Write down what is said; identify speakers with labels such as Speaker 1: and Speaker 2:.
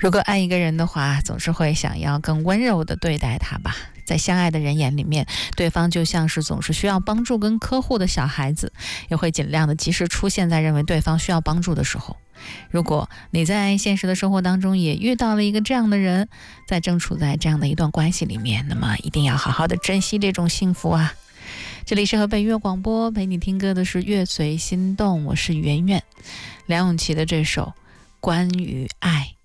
Speaker 1: 如果爱一个人的话，总是会想要更温柔地对待他吧。在相爱的人眼里面，对方就像是总是需要帮助跟呵护的小孩子，也会尽量的及时出现在认为对方需要帮助的时候。如果你在现实的生活当中也遇到了一个这样的人，在正处在这样的一段关系里面，那么一定要好好的珍惜这种幸福啊。这里是河北音乐广播，陪你听歌的是乐随心动，我是圆圆。梁咏琪的这首《关于爱》。